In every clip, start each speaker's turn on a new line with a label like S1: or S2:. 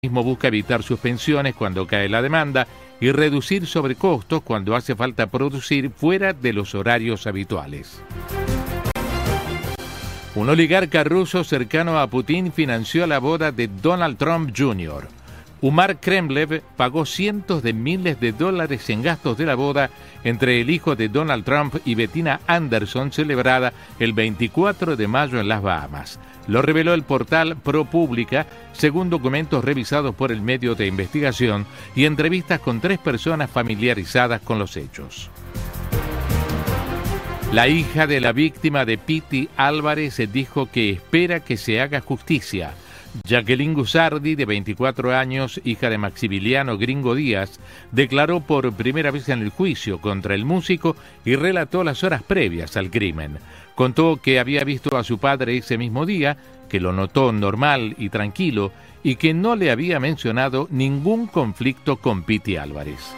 S1: mismo busca evitar suspensiones cuando cae la demanda y reducir sobrecostos cuando hace falta producir fuera de los horarios habituales. Un oligarca ruso cercano a Putin financió la boda de Donald Trump Jr. Umar Kremlev pagó cientos de miles de dólares en gastos de la boda entre el hijo de Donald Trump y Bettina Anderson, celebrada el 24 de mayo en las Bahamas. Lo reveló el portal ProPublica, según documentos revisados por el medio de investigación y entrevistas con 3 personas familiarizadas con los hechos. La hija de la víctima de Piti Álvarez dijo que espera que se haga justicia. Jacqueline Gusardi, de 24 años, hija de Maximiliano Gringo Díaz, declaró por primera vez en el juicio contra el músico y relató las horas previas al crimen. Contó que había visto a su padre ese mismo día, que lo notó normal y tranquilo y que no le había mencionado ningún conflicto con Piti Álvarez.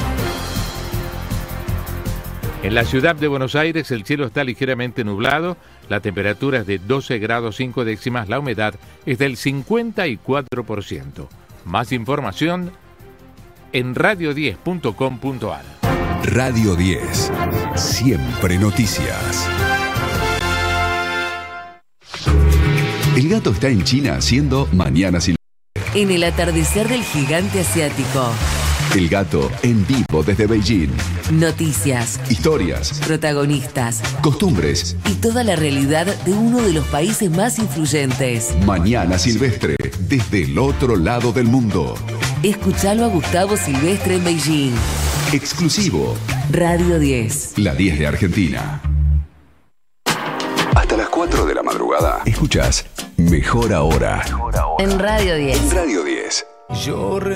S1: En la ciudad de Buenos Aires el cielo está ligeramente nublado, la temperatura es de 12 grados 5 décimas, la humedad es del 54%. Más información en radio10.com.ar.
S2: Radio 10, siempre noticias. El gato está en China haciendo Mañana Silvestre.
S3: En el atardecer del gigante asiático.
S2: El gato en vivo desde Beijing.
S3: Noticias,
S2: historias,
S3: protagonistas,
S2: costumbres
S3: y toda la realidad de uno de los países más influyentes.
S2: Mañana Silvestre, desde el otro lado del mundo.
S3: Escuchalo a Gustavo Silvestre en Beijing.
S2: Exclusivo.
S3: Radio 10.
S2: La 10 de Argentina. Hasta las 4 de la madrugada. Escuchás Mejor Ahora.
S3: En Radio 10.
S2: En Radio 10.
S4: Yo